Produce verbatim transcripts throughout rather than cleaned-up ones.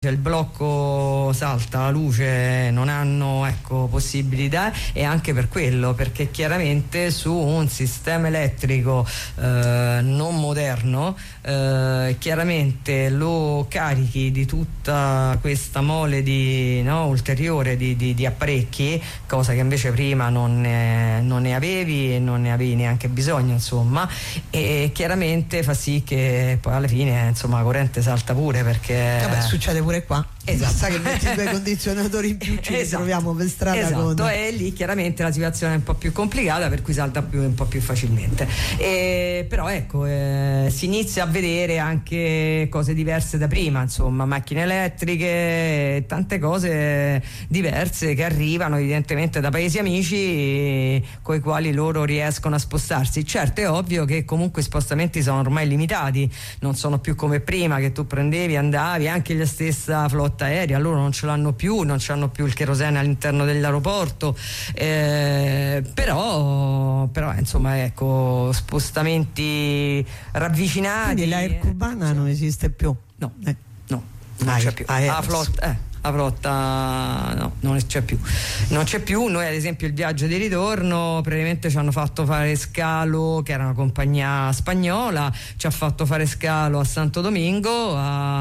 il blocco salta, la luce, non hanno ecco possibilità, e anche per quello, perché chiaramente su un sistema elettrico eh, non moderno eh, chiaramente lo carichi di tutta questa mole di no, ulteriore di, di, di apparecchi, cosa che invece prima non ne, non ne avevi e non ne avevi neanche bisogno, insomma, e chiaramente fa sì che poi alla fine insomma la corrente salta pure, perché vabbè, succede pure qua. Esatto. Basta che metti due condizionatori in più, ci esatto. troviamo per strada. Esatto, con... e lì chiaramente la situazione è un po' più complicata, per cui salta più, un po' più facilmente. E, però ecco, eh, si inizia a vedere anche cose diverse da prima, insomma, macchine elettriche, tante cose diverse che arrivano evidentemente da paesi amici con i quali loro riescono a spostarsi. Certo, è ovvio che comunque i spostamenti sono ormai limitati, non sono più come prima che tu prendevi, andavi, anche la stessa flotta aerea, loro non ce l'hanno più, non ce l'hanno più il kerosene all'interno dell'aeroporto, eh, però, però insomma ecco, spostamenti ravvicinati. Quindi l'aer cubana sì. non esiste più? No, eh. no, non Aer, c'è più. aer, La flotta, eh. La flotta no, non c'è più non c'è più. Noi ad esempio il viaggio di ritorno praticamente ci hanno fatto fare scalo, che era una compagnia spagnola, ci ha fatto fare scalo a Santo Domingo,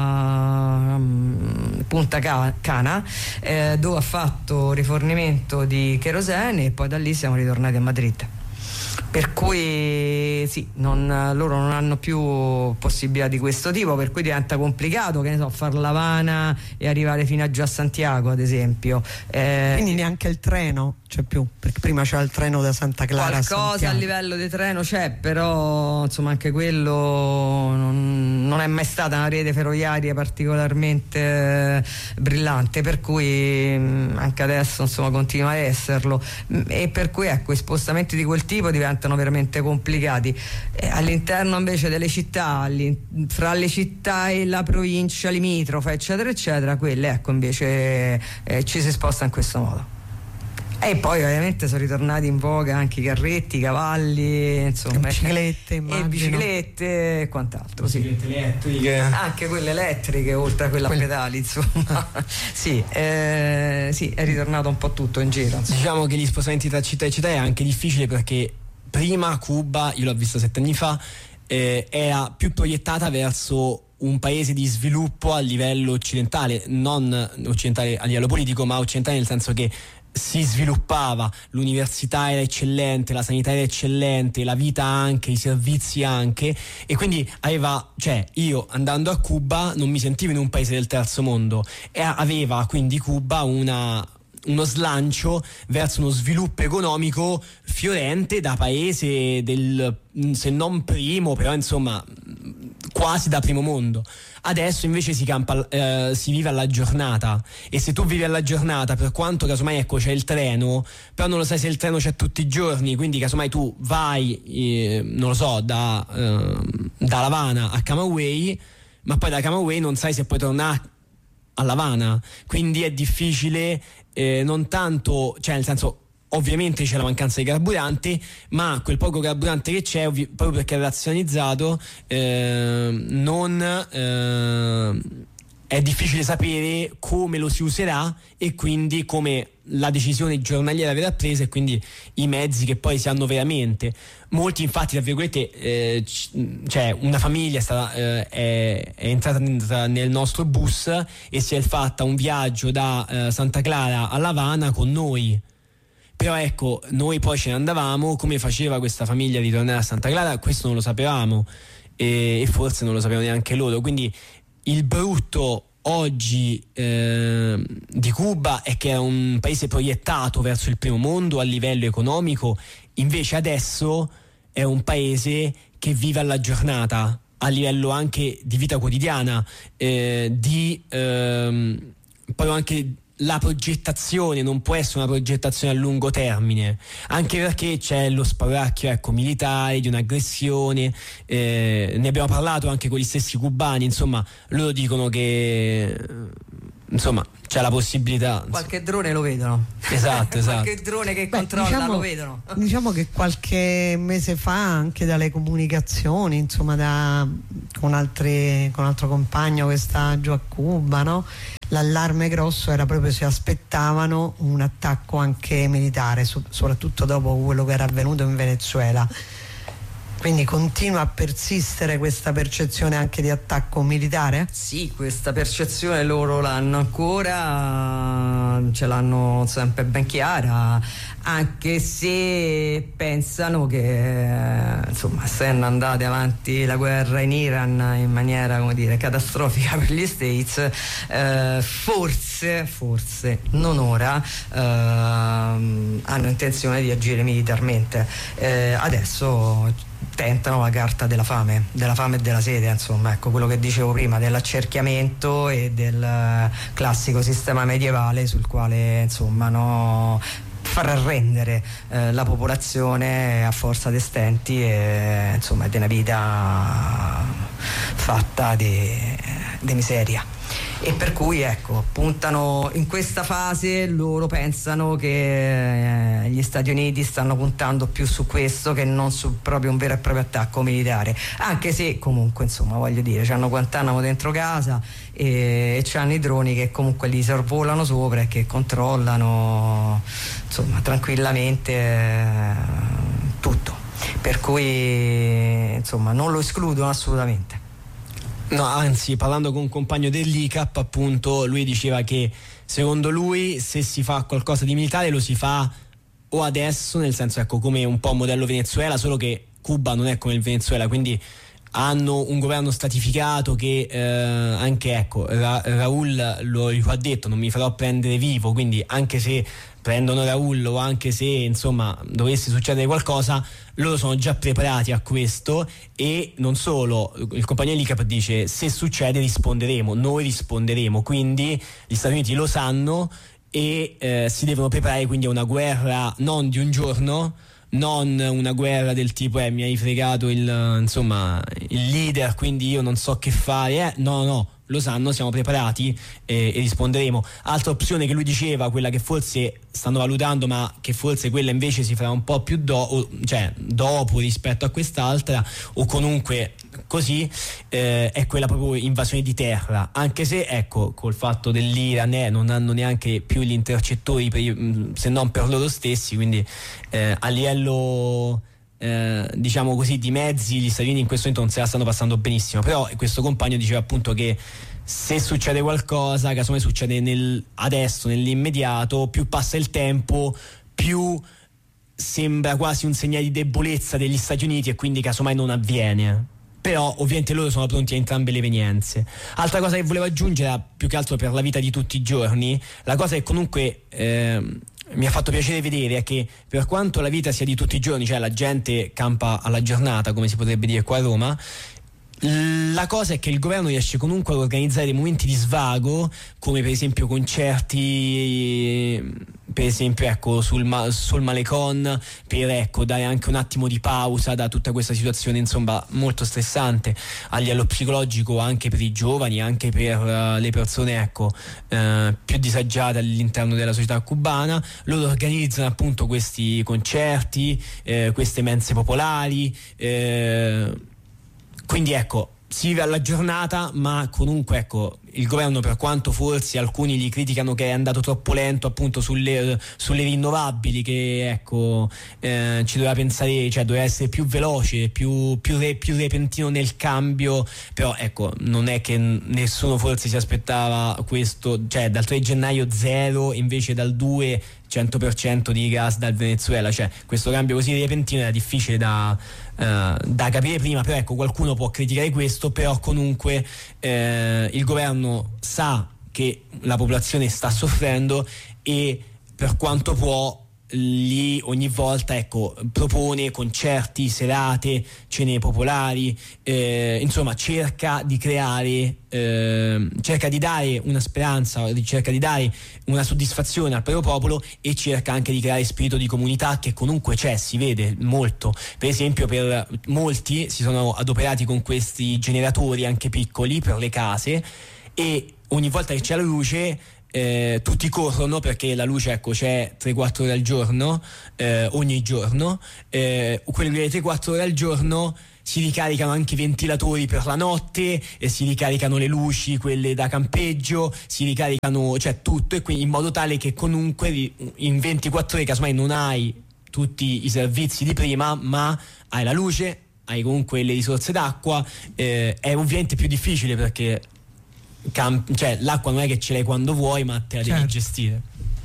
a um, Punta Cana, eh, dove ha fatto rifornimento di kerosene, e poi da lì siamo ritornati a Madrid. Per cui sì, non, loro non hanno più possibilità di questo tipo, per cui diventa complicato, che ne so, far l'Havana e arrivare fino a giù a Santiago ad esempio. Eh, Quindi neanche il treno c'è più, perché prima c'era il treno da Santa Clara a qualcosa Santiago. a livello di treno c'è, però insomma anche quello non, non è mai stata una rete ferroviaria particolarmente eh, brillante, per cui mh, anche adesso insomma continua a esserlo, e per cui ecco, i spostamenti di quel tipo diventano veramente complicati. Eh, all'interno invece delle città, fra le città e la provincia limitrofa eccetera eccetera, quelle ecco invece eh, ci si sposta in questo modo. E poi ovviamente sono ritornati in voga anche i carretti, i cavalli, insomma, e biciclette, immagino. e biciclette e quant'altro, sì. Biciclette elettriche. Anche quelle elettriche, oltre a quelle a pedali, insomma. sì, eh, sì, è ritornato un po' tutto in giro, insomma. Diciamo che gli spostamenti tra città e città è anche difficile, perché prima Cuba, io l'ho vista sette anni fa, eh, era più proiettata verso un paese di sviluppo a livello occidentale, non occidentale a livello politico, ma occidentale nel senso che si sviluppava, l'università era eccellente, la sanità era eccellente, la vita anche, i servizi anche, e quindi aveva, cioè io andando a Cuba non mi sentivo in un paese del terzo mondo, e aveva quindi Cuba una uno slancio verso uno sviluppo economico fiorente da paese del, se non primo, però insomma quasi da primo mondo. Adesso invece si campa, eh, si vive alla giornata, e se tu vivi alla giornata, per quanto casomai ecco c'è il treno, però non lo sai se il treno c'è tutti i giorni, quindi casomai tu vai eh, non lo so da, eh, da L'Havana a Camagüey, ma poi da Camagüey non sai se puoi tornare a L'Havana, quindi è difficile, eh, non tanto, cioè nel senso ovviamente c'è la mancanza di carburante, ma quel poco carburante che c'è, ovvi- proprio perché è razionalizzato, eh, non eh, è difficile sapere come lo si userà, e quindi come la decisione giornaliera verrà presa, e quindi i mezzi che poi si hanno veramente. Molti infatti, tra virgolette, eh, c- cioè una famiglia è, stata, eh, è, è entrata nel nostro bus e si è fatta un viaggio da eh, Santa Clara a L'Havana con noi. Però ecco, noi poi ce ne andavamo, come faceva questa famiglia a ritornare a Santa Clara, questo non lo sapevamo, e, e forse non lo sapevano neanche loro. Quindi il brutto oggi eh, di Cuba è che era un paese proiettato verso il primo mondo a livello economico, invece adesso è un paese che vive alla giornata, a livello anche di vita quotidiana, eh, di ehm, poi anche la progettazione non può essere una progettazione a lungo termine, anche perché c'è lo spauracchio ecco, militare di un'aggressione, eh, ne abbiamo parlato anche con gli stessi cubani, insomma loro dicono che insomma c'è la possibilità. Qualche drone lo vedono. Esatto, esatto. Qualche drone che Beh, controlla diciamo, lo vedono. Diciamo che qualche mese fa anche dalle comunicazioni, insomma, da, con, altri, con altro compagno che sta giù a Cuba, no? L'allarme grosso era proprio se aspettavano un attacco anche militare, so, soprattutto dopo quello che era avvenuto in Venezuela. Quindi continua a persistere questa percezione anche di attacco militare? Sì, questa percezione loro l'hanno ancora, ce l'hanno sempre ben chiara, anche se pensano che, insomma, essendo andate avanti la guerra in Iran in maniera, come dire, catastrofica per gli States, eh, forse, forse, non ora, eh, hanno intenzione di agire militarmente. Eh, adesso tentano la carta della fame, della fame e della sete, insomma, ecco quello che dicevo prima, dell'accerchiamento e del classico sistema medievale sul quale, insomma, no, far arrendere eh, la popolazione a forza di stenti e, insomma, di una vita fatta di, di miseria. E per cui, ecco, puntano in questa fase, loro pensano che eh, gli Stati Uniti stanno puntando più su questo che non su proprio un vero e proprio attacco militare, anche se comunque, insomma, voglio dire, c'hanno Guantanamo dentro casa e, e c'hanno i droni che comunque li sorvolano sopra e che controllano, insomma, tranquillamente eh, tutto, per cui, insomma, non lo escludono assolutamente. No, anzi, parlando con un compagno dell'I C A P, appunto, lui diceva che secondo lui se si fa qualcosa di militare lo si fa o adesso, nel senso, ecco, come un po' modello Venezuela, solo che Cuba non è come il Venezuela, quindi hanno un governo stratificato che eh, anche, ecco, Ra- Raul lo, lo ha detto, non mi farò prendere vivo, quindi anche se prendono Raul o anche se, insomma, dovesse succedere qualcosa, loro sono già preparati a questo. E non solo, il compagno dell'I C A P dice: se succede risponderemo, noi risponderemo, quindi gli Stati Uniti lo sanno e eh, si devono preparare quindi a una guerra non di un giorno, non una guerra del tipo eh, mi hai fregato il, insomma, il leader, quindi io non so che fare, eh. no no lo sanno, siamo preparati eh, e risponderemo. Altra opzione che lui diceva, quella che forse stanno valutando, ma che forse quella invece si farà un po' più do- cioè dopo rispetto a quest'altra, o comunque così, eh, è quella proprio invasione di terra, anche se, ecco, col fatto dell'Iran eh, non hanno neanche più gli intercettori per, se non per loro stessi, quindi eh, a livello Eh, diciamo così di mezzi gli Stati Uniti in questo momento non se la stanno passando benissimo. Però questo compagno diceva appunto che se succede qualcosa, casomai succede nel, adesso, nell'immediato, più passa il tempo più sembra quasi un segnale di debolezza degli Stati Uniti e quindi casomai non avviene. Però ovviamente loro sono pronti a entrambe le evenienze. Altra cosa che volevo aggiungere, più che altro per la vita di tutti i giorni, la cosa che comunque eh, mi ha fatto piacere vedere è che, per quanto la vita sia di tutti i giorni, cioè la gente campa alla giornata, come si potrebbe dire qua a Roma, la cosa è che il governo riesce comunque ad organizzare dei momenti di svago, come per esempio concerti, per esempio, ecco, sul, ma- sul Malecon, per, ecco, dare anche un attimo di pausa da tutta questa situazione, insomma, molto stressante a livello psicologico, anche per i giovani, anche per uh, le persone, ecco, uh, più disagiate all'interno della società cubana. Loro organizzano appunto questi concerti, eh, queste mense popolari, eh, quindi, ecco, si vive alla giornata, ma comunque, ecco, il governo, per quanto forse alcuni gli criticano che è andato troppo lento appunto sulle, sulle rinnovabili, che, ecco, eh, ci doveva pensare, cioè doveva essere più veloce, più, più, re, più repentino nel cambio, però, ecco, non è che nessuno forse si aspettava questo, cioè dal tre gennaio zero, invece dal due cento per cento di gas dal Venezuela, cioè questo cambio così repentino era difficile da, uh, da capire prima. Però, ecco, qualcuno può criticare questo, però comunque eh, il governo sa che la popolazione sta soffrendo e per quanto può lì ogni volta, ecco, propone concerti, serate, cene popolari, eh, insomma cerca di creare, eh, cerca di dare una speranza, cerca di dare una soddisfazione al proprio popolo e cerca anche di creare spirito di comunità, che comunque c'è, si vede molto. Per esempio, per molti si sono adoperati con questi generatori anche piccoli per le case, e ogni volta che c'è la luce Eh, tutti corrono perché la luce, ecco, c'è tre quattro ore al giorno, eh, ogni giorno, eh, quelle delle tre quattro ore al giorno si ricaricano anche i ventilatori per la notte, e si ricaricano le luci, quelle da campeggio, si ricaricano, cioè tutto, e quindi in modo tale che comunque in ventiquattro ore casomai non hai tutti i servizi di prima, ma hai la luce, hai comunque le risorse d'acqua. Eh, è ovviamente più difficile perché Camp- cioè l'acqua non è che ce l'hai quando vuoi, ma te la devi certo. gestire.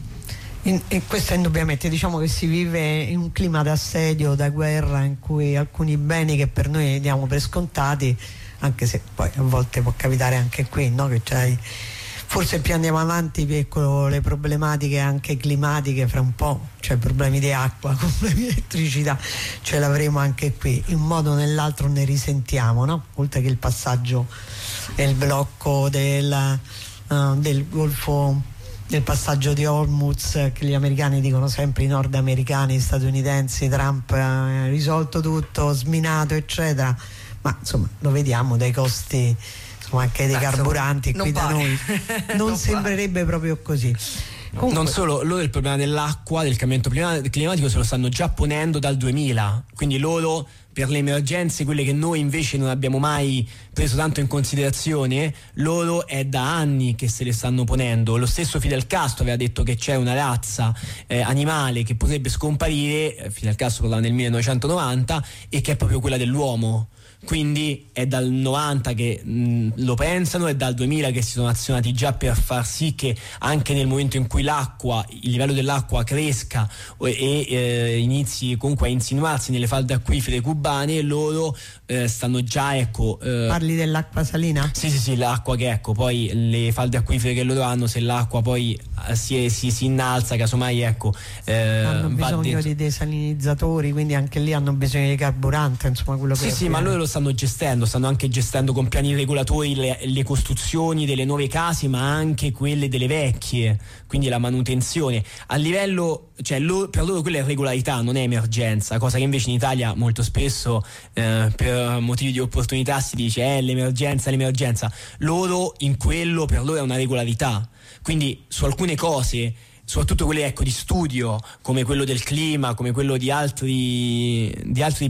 In, e questo indubbiamente, diciamo che si vive in un clima d'assedio, da guerra, in cui alcuni beni che per noi diamo per scontati, anche se poi a volte può capitare anche qui, no? Che c'hai, forse più andiamo avanti, più ecco, le problematiche anche climatiche fra un po', cioè problemi di acqua, problemi di elettricità, ce l'avremo anche qui, in un modo o nell'altro ne risentiamo, no? Oltre che il passaggio e il blocco del, uh, del Golfo, del passaggio di Hormuz, che gli americani dicono sempre, i nordamericani, statunitensi, Trump ha risolto tutto, sminato eccetera, ma insomma lo vediamo dai costi, insomma, anche dei carburanti qui da noi non, non sembrerebbe pare. proprio così. Comunque, non solo, loro il problema dell'acqua, del cambiamento climatico se lo stanno già ponendo dal duemila, quindi loro per le emergenze, quelle che noi invece non abbiamo mai preso tanto in considerazione, loro è da anni che se le stanno ponendo. Lo stesso Fidel Castro aveva detto che c'è una razza eh, animale che potrebbe scomparire, Fidel Castro parlava nel millenovecentonovanta, e che è proprio quella dell'uomo. Quindi è dal novanta che mh, lo pensano, è dal duemila che si sono azionati già per far sì che anche nel momento in cui l'acqua, il livello dell'acqua cresca e, e eh, inizi comunque a insinuarsi nelle falde acquifere cubane, loro eh, stanno già, ecco... Eh, parli dell'acqua salina? Sì, sì, sì, l'acqua che, ecco, poi le falde acquifere che loro hanno, se l'acqua poi si, si, si innalza, casomai, ecco... Eh, hanno bisogno di desalinizzatori, quindi anche lì hanno bisogno di carburante, insomma, quello che... Sì, sì, ma loro lo stanno gestendo, stanno anche gestendo con piani regolatori le, le costruzioni delle nuove case, ma anche quelle delle vecchie, quindi la manutenzione a livello, cioè lo, per loro quella è regolarità, non è emergenza, cosa che invece in Italia molto spesso eh, per motivi di opportunità si dice eh, l'emergenza, l'emergenza. Loro in quello, per loro è una regolarità, quindi su alcune cose, soprattutto quelle, ecco, di studio, come quello del clima, come quello di altri di altri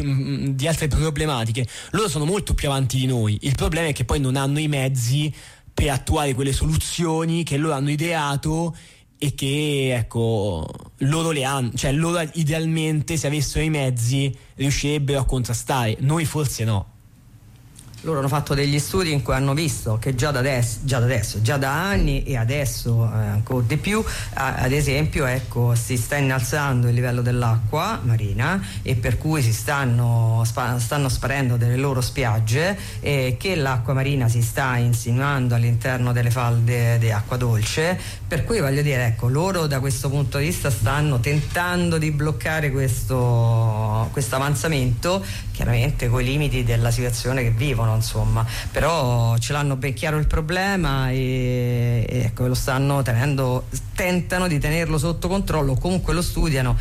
di altre problematiche, loro sono molto più avanti di noi. Il problema è che poi non hanno i mezzi per attuare quelle soluzioni che loro hanno ideato e che, ecco, loro le hanno, cioè loro idealmente, se avessero i mezzi, riuscirebbero a contrastare. Noi forse no. Loro hanno fatto degli studi in cui hanno visto che già da adesso, già da, adesso, già da anni e adesso eh, ancora di più, eh, ad esempio, ecco, si sta innalzando il livello dell'acqua marina, e per cui si stanno, spa, stanno sparendo delle loro spiagge, e che l'acqua marina si sta insinuando all'interno delle falde di acqua dolce, per cui voglio dire, ecco, loro da questo punto di vista stanno tentando di bloccare questo avanzamento, chiaramente con i limiti della situazione che vivono, insomma, però ce l'hanno ben chiaro il problema e, e ecco, lo stanno tenendo, tentano di tenerlo sotto controllo, comunque lo studiano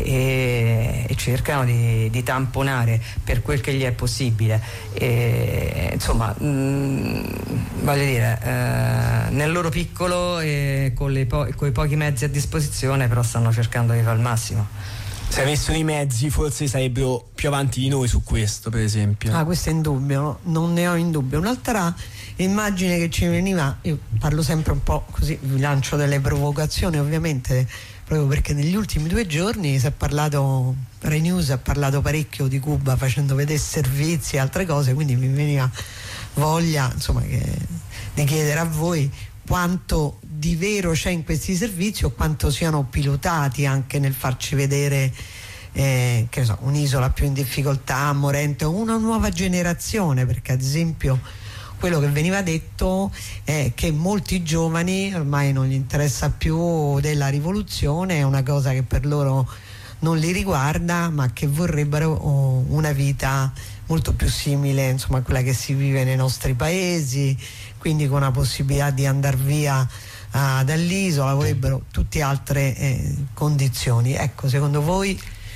e, e cercano di, di tamponare per quel che gli è possibile, e, insomma, mh, voglio dire, eh, nel loro piccolo e con, le po- con i pochi mezzi a disposizione, però stanno cercando di fare il massimo. Se avessero i mezzi forse sarebbero più avanti di noi su questo, per esempio. Ah, questo è indubbio, no? Non ne ho in dubbio. Un'altra immagine che ci veniva, io parlo sempre un po' così, vi lancio delle provocazioni ovviamente, proprio perché negli ultimi due giorni si è parlato, Rai News ha parlato parecchio di Cuba facendo vedere servizi e altre cose, quindi mi veniva voglia, insomma, che, di chiedere a voi quanto di vero c'è in questi servizi o quanto siano pilotati anche nel farci vedere eh, che ne so, un'isola più in difficoltà, morente, o una nuova generazione, perché ad esempio quello che veniva detto è che molti giovani ormai non gli interessa più della rivoluzione, è una cosa che per loro non li riguarda, ma che vorrebbero una vita molto più simile, insomma, a quella che si vive nei nostri paesi, quindi con la possibilità di andare via uh, dall'isola, vorrebbero tutte altre eh, condizioni. Ecco, secondo voi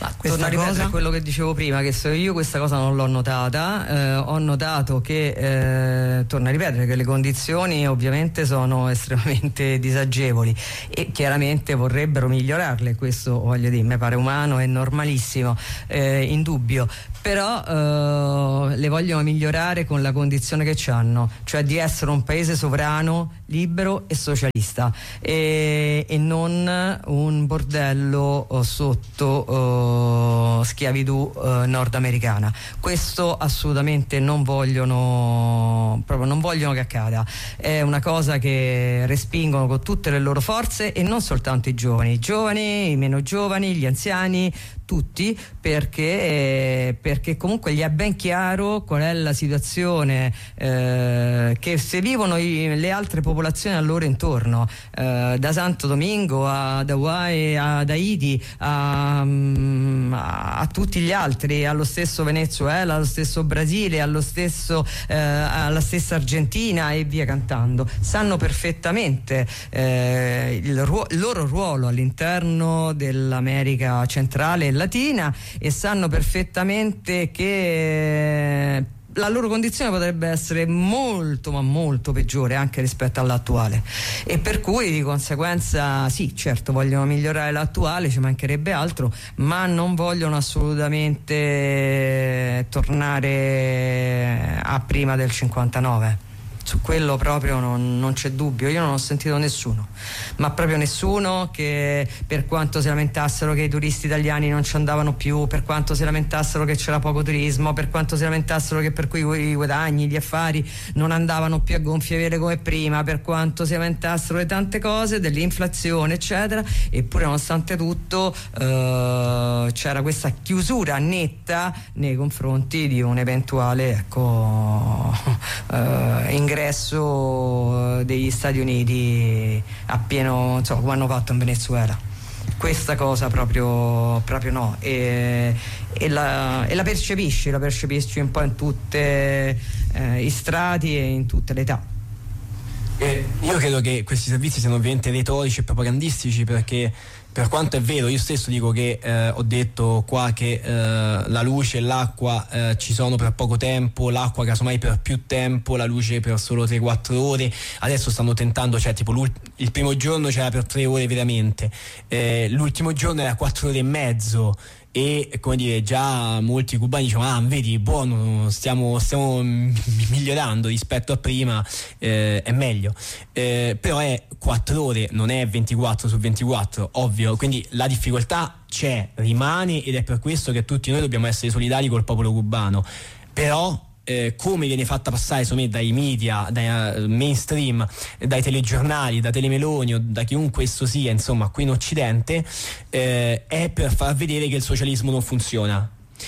Ma torno a ripetere cosa? Quello che dicevo prima, che se io questa cosa non l'ho notata, eh, ho notato che, eh, torno a ripetere, che le condizioni ovviamente sono estremamente disagevoli e chiaramente vorrebbero migliorarle, questo voglio dire, mi pare umano e normalissimo, eh, indubbio, però eh, le vogliono migliorare con la condizione che hanno, cioè di essere un paese sovrano, libero e socialista e, e non un bordello oh, sotto oh, schiavitù oh, nordamericana. Questo assolutamente non vogliono, proprio non vogliono che accada. È una cosa che respingono con tutte le loro forze, e non soltanto i giovani, i giovani, i meno giovani, gli anziani, tutti, perché, perché comunque gli è ben chiaro qual è la situazione eh, che se vivono i, le altre popolazioni a loro intorno, eh, da Santo Domingo ad Hawaii, ad Haiti, a, a, a tutti gli altri, allo stesso Venezuela, allo stesso Brasile, allo stesso, eh, alla stessa Argentina e via cantando. Sanno perfettamente eh, il, ruo- il loro ruolo all'interno dell'America centrale e latina, e sanno perfettamente che la loro condizione potrebbe essere molto ma molto peggiore anche rispetto all'attuale, e per cui di conseguenza sì, certo vogliono migliorare l'attuale, ci mancherebbe altro, ma non vogliono assolutamente tornare a prima del cinquantanove. Su quello proprio non, non c'è dubbio. Io non ho sentito nessuno, ma proprio nessuno, che per quanto si lamentassero che i turisti italiani non ci andavano più, per quanto si lamentassero che c'era poco turismo, per quanto si lamentassero che per cui i guadagni, gli affari non andavano più a gonfie vele come prima, per quanto si lamentassero di tante cose, dell'inflazione eccetera, eppure nonostante tutto eh, c'era questa chiusura netta nei confronti di un eventuale ecco eh, ingresso degli Stati Uniti a pieno, insomma, come hanno fatto in Venezuela. Questa cosa proprio, proprio no, e, e, la, e la percepisci, la percepisci un po' in tutti eh, i strati e in tutte le età. Eh, io credo che questi servizi siano ovviamente retorici e propagandistici, perché per quanto è vero, io stesso dico che eh, ho detto qua che eh, la luce e l'acqua eh, ci sono per poco tempo, l'acqua casomai per più tempo, la luce per solo tre quattro ore, adesso stanno tentando, cioè tipo il primo giorno c'era per tre ore veramente, eh, l'ultimo giorno era quattro ore e mezzo, e come dire già molti cubani dicono ah vedi buono, stiamo, stiamo migliorando rispetto a prima, eh, è meglio, eh, però è quattro ore, non è ventiquattro su ventiquattro, ovvio, quindi la difficoltà c'è, rimane, ed è per questo che tutti noi dobbiamo essere solidari col popolo cubano. Però Eh, come viene fatta passare secondo me dai media, dai uh, mainstream, dai telegiornali, da Telemeloni o da chiunque esso sia, insomma qui in Occidente, eh, è per far vedere che il socialismo non funziona,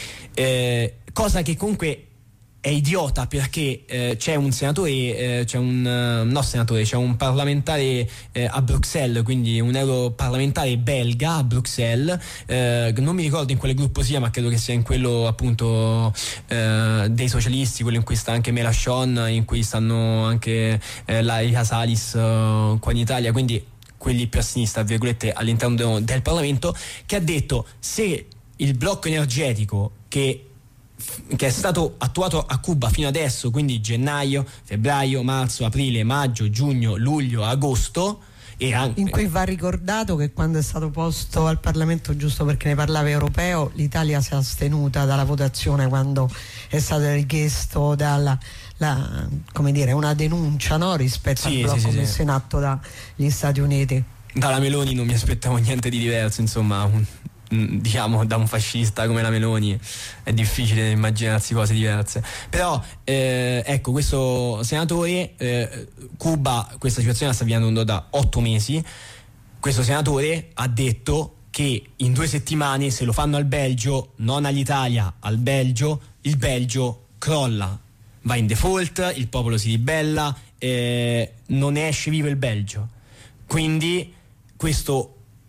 eh, cosa che comunque è idiota, perché eh, c'è un senatore, eh, c'è un uh, no senatore, c'è un parlamentare eh, a Bruxelles, quindi un europarlamentare belga a Bruxelles, eh, non mi ricordo in quale gruppo sia, ma credo che sia in quello appunto eh, dei socialisti, quello in cui sta anche Mélenchon, in cui stanno anche eh, Laila Salis uh, qua in Italia, quindi quelli più a sinistra, virgolette, all'interno del Parlamento, che ha detto: se il blocco energetico che che è stato attuato a Cuba fino adesso, quindi gennaio, febbraio, marzo, aprile, maggio, giugno, luglio, agosto, e anche... in cui va ricordato che quando è stato posto al Parlamento, giusto perché ne parlava, europeo, l'Italia si è astenuta dalla votazione quando è stato richiesto dalla la, come dire, una denuncia, no, rispetto sì, al blocco sì, sì, messo sì. in atto dagli Stati Uniti. Dalla Meloni non mi aspettavo niente di diverso, insomma, un... diciamo da un fascista come la Meloni è difficile immaginarsi cose diverse, però eh, ecco, questo senatore, eh, Cuba questa situazione la sta vivendo da otto mesi, questo senatore ha detto che in due settimane, se lo fanno al Belgio, non all'Italia, al Belgio, il Belgio crolla, va in default, il popolo si ribella, eh, non esce vivo il Belgio. Quindi questo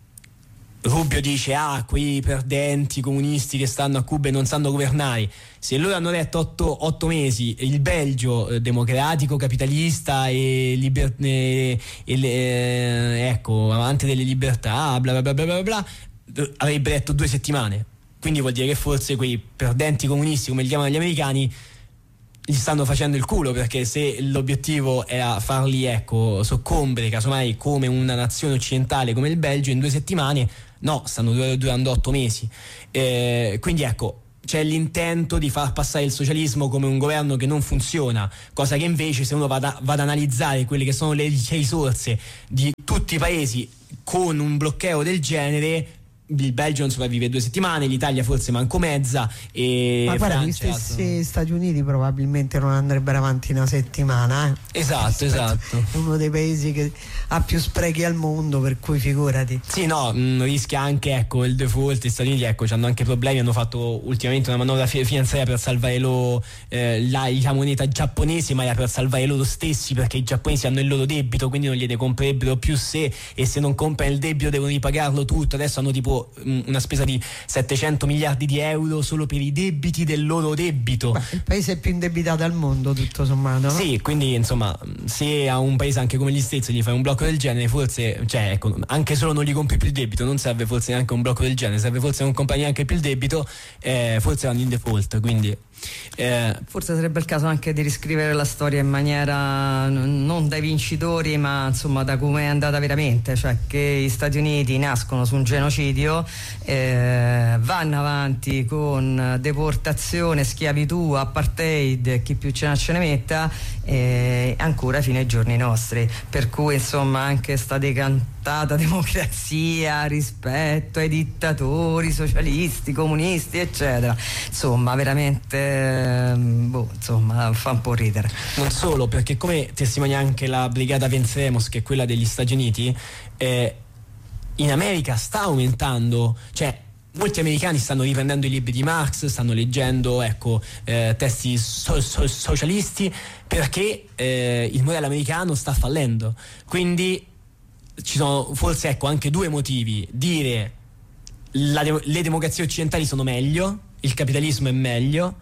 Rubio dice ah quei perdenti comunisti che stanno a Cuba e non sanno governare. Se loro hanno detto otto, otto mesi il Belgio eh, democratico, capitalista e, liber- e, e eh, ecco amante delle libertà, bla bla bla bla bla bla, avrebbe detto due settimane. quindi vuol dire che forse quei perdenti comunisti, come li chiamano gli americani, gli stanno facendo il culo, perché se l'obiettivo era farli, ecco, soccombere casomai come una nazione occidentale come il Belgio in due settimane, no, stanno durando otto mesi. Eh, quindi ecco, c'è l'intento di far passare il socialismo come un governo che non funziona, cosa che invece, se uno va, da, va ad analizzare quelle che sono le risorse di tutti i paesi con un bloqueo del genere, il Belgio non sopravvive due settimane, l'Italia forse manco mezza, e ma guarda, Francia, gli stessi altro. Stati Uniti probabilmente non andrebbero avanti una settimana, eh. Esatto, esatto. È uno dei paesi che ha più sprechi al mondo, per cui figurati. Sì, no, mh, rischia anche, ecco, il default. Gli Stati Uniti, ecco, hanno anche problemi, hanno fatto ultimamente una manovra fi- finanziaria per salvare loro, eh, la, la moneta giapponese, ma era per salvare loro stessi, perché i giapponesi hanno il loro debito, quindi non gliene comprerebbero più se, e se non comprano il debito devono ripagarlo tutto. Adesso hanno tipo una spesa di settecento miliardi di euro solo per i debiti del loro debito. Beh, il paese più indebitato al mondo, tutto sommato, no? Sì, quindi insomma, se a un paese anche come gli Stati gli fai un blocco del genere, forse, cioè ecco, anche solo non gli compri più il debito, non serve forse neanche un blocco del genere, serve forse non compri neanche più il debito, eh, forse vanno in default, quindi eh, forse sarebbe il caso anche di riscrivere la storia in maniera non dai vincitori, ma insomma da come è andata veramente, cioè che gli Stati Uniti nascono su un genocidio, eh, vanno avanti con deportazione, schiavitù, apartheid, chi più ce ne ce ne metta, eh, ancora fino ai giorni nostri, per cui insomma anche sta decantata democrazia, rispetto ai dittatori socialisti, comunisti eccetera, insomma veramente boh, insomma fa un po' ridere. Non solo, perché come testimonia anche la brigata Venceremos, che è quella degli Stati Uniti, eh, in America sta aumentando, cioè molti americani stanno riprendendo i libri di Marx, stanno leggendo, ecco, eh, testi so- so- socialisti, perché eh, il modello americano sta fallendo. Quindi ci sono forse, ecco, anche due motivi: dire la de- le democrazie occidentali sono meglio, il capitalismo è meglio,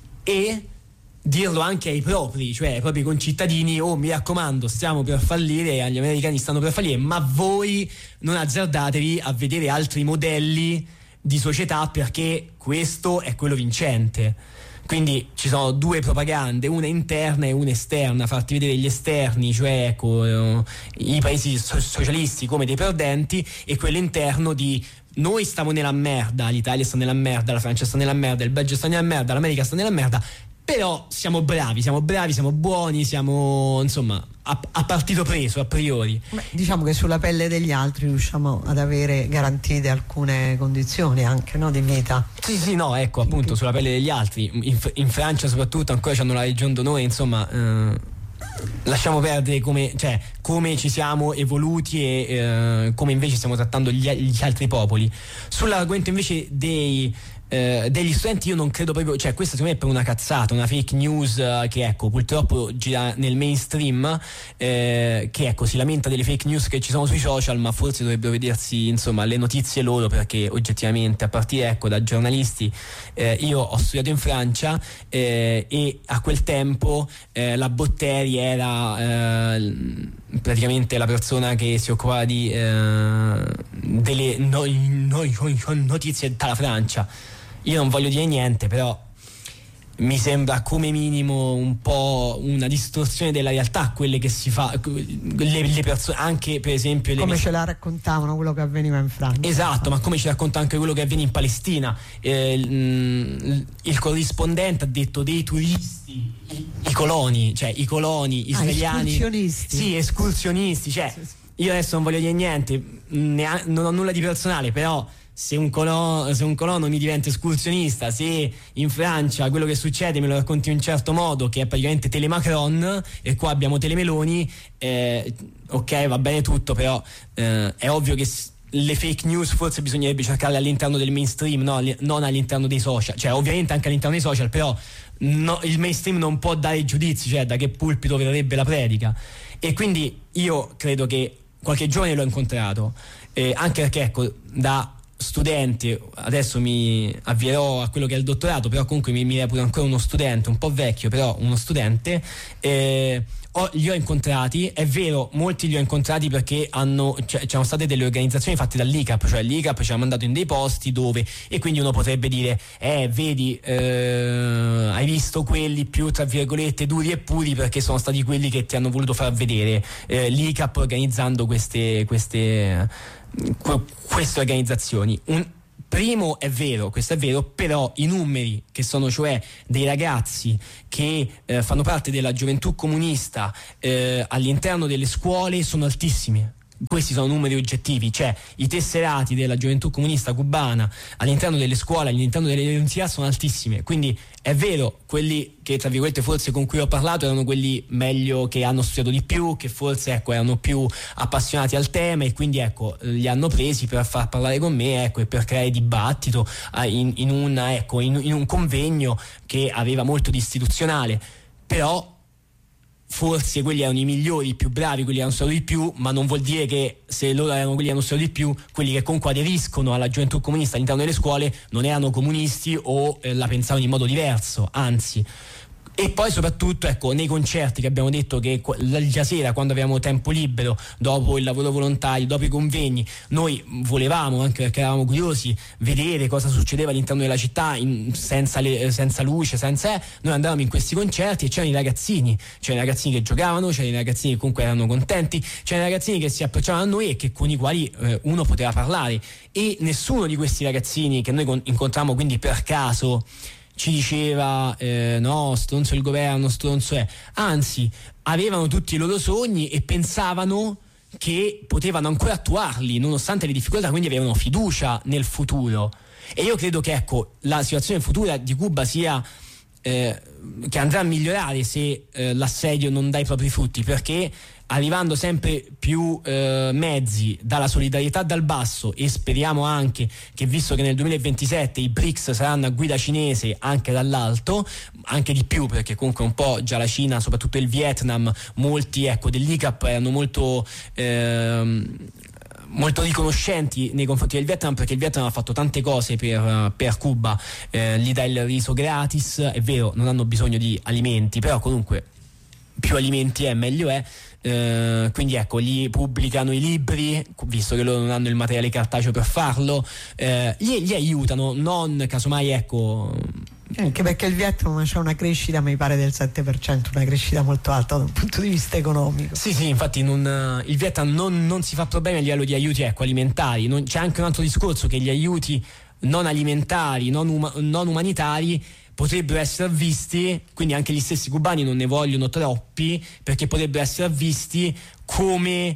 e dirlo anche ai propri, cioè ai propri concittadini: oh, mi raccomando, stiamo per fallire, gli americani stanno per fallire, ma voi non azzardatevi a vedere altri modelli di società, perché questo è quello vincente. Quindi ci sono due propagande, una interna e una esterna: farti vedere gli esterni, cioè ecco, eh, i paesi so- socialisti come dei perdenti, e quello interno di noi stiamo nella merda, l'Italia sta nella merda, la Francia sta nella merda, il Belgio sta nella merda, l'America sta nella merda, però siamo bravi, siamo bravi, siamo buoni, siamo insomma a, a partito preso a priori. Beh, diciamo che sulla pelle degli altri riusciamo ad avere garantite alcune condizioni anche, no, di vita. Sì, sì, no, ecco, appunto, sulla pelle degli altri. In, in Francia soprattutto ancora c'hanno la Legion d'Onore, insomma, eh, lasciamo perdere come, cioè, come ci siamo evoluti e eh, come invece stiamo trattando gli, gli altri popoli. Sull'argomento invece dei Eh, degli studenti, io non credo proprio, cioè questa secondo me è per una cazzata, una fake news eh, che ecco purtroppo gira nel mainstream, eh, che ecco si lamenta delle fake news che ci sono sui social, ma forse dovrebbero vedersi insomma le notizie loro, perché oggettivamente a partire ecco da giornalisti, eh, io ho studiato in Francia, eh, e a quel tempo eh, la Botteri era eh, praticamente la persona che si occupava di eh, delle no, no, no, notizie dalla Francia. Io non voglio dire niente, però mi sembra come minimo un po' una distorsione della realtà quelle che si fa, le, le persone, anche per esempio le come mes- ce la raccontavano quello che avveniva in Francia. Esatto, ma come ci racconta anche quello che avviene in Palestina. Eh, il, il corrispondente ha detto dei turisti, i, i coloni, cioè i coloni israeliani. Ah, escursionisti. Sì, escursionisti, cioè sì, sì. Io adesso non voglio dire niente, ne- non ho nulla di personale, però se un, colono, se un colono mi diventa escursionista, se in Francia quello che succede me lo racconti in un certo modo, che è praticamente Telemacron, e qua abbiamo Telemeloni, eh, ok, va bene tutto, però eh, è ovvio che le fake news forse bisognerebbe cercarle all'interno del mainstream, no, non all'interno dei social, cioè ovviamente anche all'interno dei social, però no, il mainstream non può dare giudizi, cioè da che pulpito verrebbe la predica. E quindi io credo che qualche giovane l'ho incontrato, eh, anche perché ecco, da studente, adesso mi avvierò a quello che è il dottorato, però comunque mi, mi reputo ancora uno studente, un po' vecchio, però uno studente, eh, ho, li ho incontrati, è vero, molti li ho incontrati perché hanno, cioè, c'erano state delle organizzazioni fatte dall'I C A P, cioè l'I C A P ci ha mandato in dei posti dove, e quindi uno potrebbe dire, eh vedi, eh, hai visto quelli più tra virgolette duri e puri perché sono stati quelli che ti hanno voluto far vedere eh, l'I C A P organizzando queste queste queste organizzazioni. Un primo è vero, questo è vero, però i numeri che sono cioè dei ragazzi che eh, fanno parte della gioventù comunista eh, all'interno delle scuole sono altissimi. Questi sono numeri oggettivi, cioè i tesserati della gioventù comunista cubana all'interno delle scuole, all'interno delle università sono altissime. Quindi è vero, quelli che tra virgolette forse con cui ho parlato erano quelli meglio, che hanno studiato di più, che forse ecco erano più appassionati al tema e quindi ecco li hanno presi per far parlare con me, ecco, e per creare dibattito in, in, una, ecco, in, in un convegno che aveva molto di istituzionale. Però forse quelli erano i migliori, i più bravi, quelli erano stato di più, ma non vuol dire che se loro erano quelli erano stato di più, quelli che comunque aderiscono alla gioventù comunista all'interno delle scuole non erano comunisti o eh, la pensavano in modo diverso, anzi. E poi soprattutto ecco nei concerti che abbiamo detto che la sera, quando avevamo tempo libero dopo il lavoro volontario, dopo i convegni, noi volevamo, anche perché eravamo curiosi, vedere cosa succedeva all'interno della città in, senza, le, senza luce, senza noi andavamo in questi concerti e c'erano i ragazzini, c'erano i ragazzini che giocavano, c'erano i ragazzini che comunque erano contenti, c'erano i ragazzini che si approcciavano a noi e che con i quali eh, uno poteva parlare, e nessuno di questi ragazzini che noi con, incontravamo quindi per caso ci diceva eh, no, stronzo il governo, stronzo è, anzi avevano tutti i loro sogni e pensavano che potevano ancora attuarli nonostante le difficoltà, quindi avevano fiducia nel futuro. E io credo che ecco la situazione futura di Cuba sia eh, che andrà a migliorare se eh, l'assedio non dà i propri frutti, perché arrivando sempre più eh, mezzi dalla solidarietà dal basso, e speriamo anche che, visto che nel duemilaventisette i B R I C S saranno a guida cinese, anche dall'alto, anche di più, perché comunque un po' già la Cina, soprattutto il Vietnam, molti ecco dell'I C A P erano molto ehm, molto riconoscenti nei confronti del Vietnam, perché il Vietnam ha fatto tante cose per, per Cuba, eh, gli dà il riso gratis, è vero, non hanno bisogno di alimenti, però comunque più alimenti è meglio è. Uh, quindi ecco, gli pubblicano i libri, visto che loro non hanno il materiale cartaceo per farlo, uh, gli, gli aiutano, non casomai ecco. Anche perché il Vietnam c'è una crescita, mi pare, del sette per cento, una crescita molto alta da un punto di vista economico. Sì, sì, infatti non, il Vietnam non, non si fa problemi a livello di aiuti ecco, alimentari. Non, c'è anche un altro discorso, che gli aiuti non alimentari, non, uma, non umanitari potrebbero essere visti, quindi anche gli stessi cubani non ne vogliono troppi, perché potrebbero essere visti come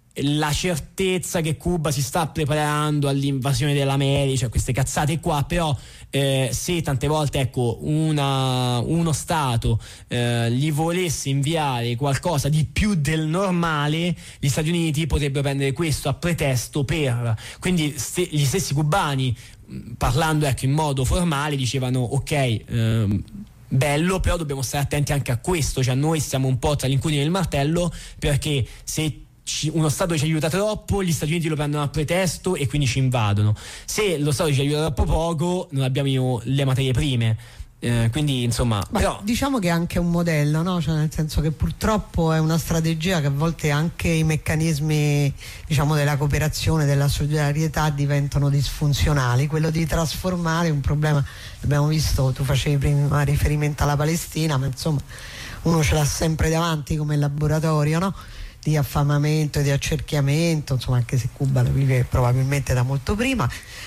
la certezza che Cuba si sta preparando all'invasione dell'America, cioè queste cazzate qua. Però eh, se tante volte ecco una, uno Stato eh, gli volesse inviare qualcosa di più del normale, gli Stati Uniti potrebbero prendere questo a pretesto per, quindi st- gli stessi cubani, parlando ecco in modo formale, dicevano ok, ehm, bello, però dobbiamo stare attenti anche a questo, cioè noi siamo un po' tra l'incudine e il martello, perché se ci, uno Stato ci aiuta troppo, gli Stati Uniti lo prendono a pretesto e quindi ci invadono. Se lo Stato ci aiuta troppo poco, non abbiamo le materie prime. Eh, quindi insomma però... diciamo che è anche un modello, no? Cioè, nel senso che purtroppo è una strategia che a volte anche i meccanismi, diciamo, della cooperazione, della solidarietà diventano disfunzionali. Quello di trasformare un problema, abbiamo visto, tu facevi prima riferimento alla Palestina, ma insomma uno ce l'ha sempre davanti come laboratorio, no? Di affamamento e di accerchiamento, insomma, anche se Cuba lo vive probabilmente da molto prima,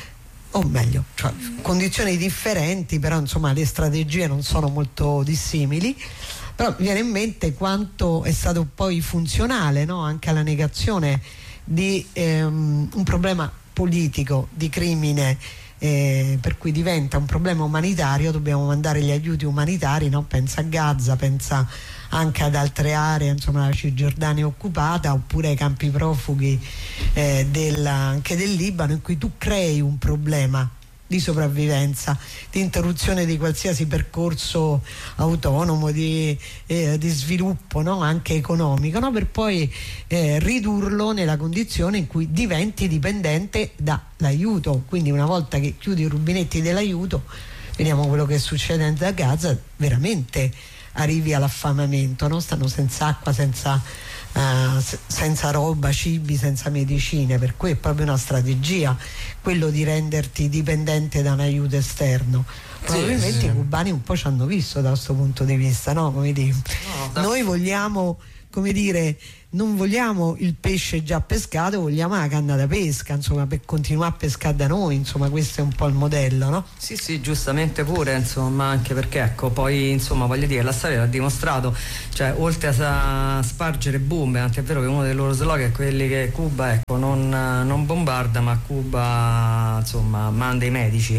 o meglio, cioè, condizioni differenti, però insomma le strategie non sono molto dissimili. Però mi viene in mente quanto è stato poi funzionale, no? Anche alla negazione di ehm, un problema politico, di crimine, eh, per cui diventa un problema umanitario, dobbiamo mandare gli aiuti umanitari, no? Pensa a Gaza, pensa anche ad altre aree, insomma la Cisgiordania occupata, oppure ai campi profughi eh, della, anche del Libano, in cui tu crei un problema di sopravvivenza, di interruzione di qualsiasi percorso autonomo di, eh, di sviluppo, no? Anche economico, no? Per poi eh, ridurlo nella condizione in cui diventi dipendente dall'aiuto. Quindi una volta che chiudi i rubinetti dell'aiuto, vediamo quello che succede a Gaza, veramente arrivi all'affamamento, no? Stanno senza acqua, senza, uh, senza roba, cibi, senza medicine, per cui è proprio una strategia quello di renderti dipendente da un aiuto esterno. Probabilmente sì, sì. I cubani un po' ci hanno visto da questo punto di vista, no? Come dire, no, noi vogliamo, come dire, non vogliamo il pesce già pescato, vogliamo la canna da pesca, insomma, per continuare a pescare da noi, insomma, questo è un po' il modello, no? Sì, sì, giustamente pure, insomma, anche perché, ecco, poi, insomma, voglio dire, la storia l'ha dimostrato, cioè, oltre a spargere bombe, anche è vero che uno dei loro slogan è quelli che Cuba, ecco, non, non bombarda, ma Cuba, insomma, manda i medici,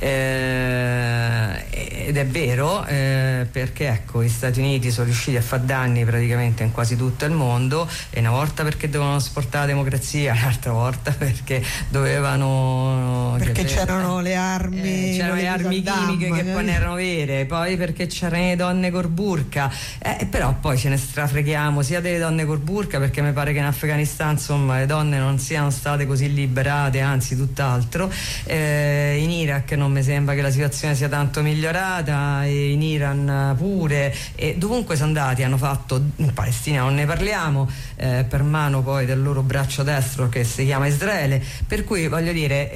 eh, ed è vero, eh, perché, ecco, gli Stati Uniti sono riusciti a far danni praticamente in quasi tutto il mondo, e una volta perché dovevano esportare la democrazia, l'altra volta perché dovevano perché cioè, c'erano le armi eh, c'erano le armi chimiche Saddam, che eh. poi non erano vere, poi perché c'erano le donne col burka, eh, però poi ce ne strafreghiamo sia delle donne col burka, perché mi pare che in Afghanistan, insomma, le donne non siano state così liberate, anzi tutt'altro, eh, in Iraq non mi sembra che la situazione sia tanto migliorata, e in Iran pure, e dovunque sono andati hanno fatto, in Palestina non ne parliamo, Eh, per mano poi del loro braccio destro che si chiama Israele, per cui voglio dire,